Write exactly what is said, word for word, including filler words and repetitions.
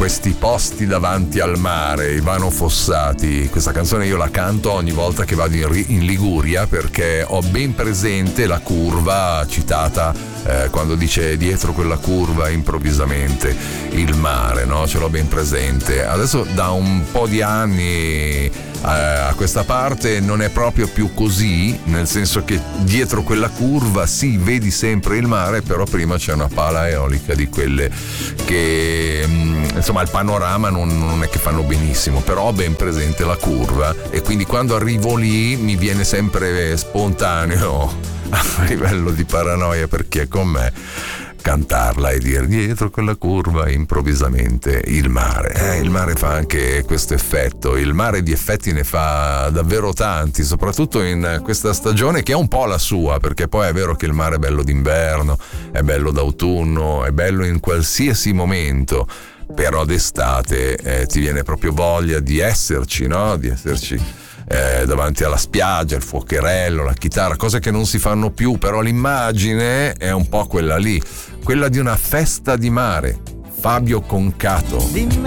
questi posti davanti al mare, Ivano Fossati. Questa canzone io la canto ogni volta che vado in, in Liguria, perché ho ben presente la curva citata eh, quando dice dietro quella curva improvvisamente il mare, no? Ce l'ho ben presente. Adesso da un po' di anni a questa parte non è proprio più così, nel senso che dietro quella curva sì, vedi sempre il mare, però prima c'è una pala eolica di quelle che insomma il panorama non, non è che fanno benissimo, però ho ben presente la curva e quindi quando arrivo lì mi viene sempre spontaneo a livello di paranoia, perché con me cantarla e dire dietro quella curva improvvisamente il mare. Eh, il mare fa anche questo effetto, il mare di effetti ne fa davvero tanti, soprattutto in questa stagione che è un po' la sua, perché poi è vero che il mare è bello d'inverno, è bello d'autunno, è bello in qualsiasi momento, però d'estate eh, ti viene proprio voglia di esserci, no? Di esserci Eh, davanti alla spiaggia, il fuocherello, la chitarra, cose che non si fanno più, però l'immagine è un po' quella lì, quella di una festa di mare. Fabio Concato. Dimmi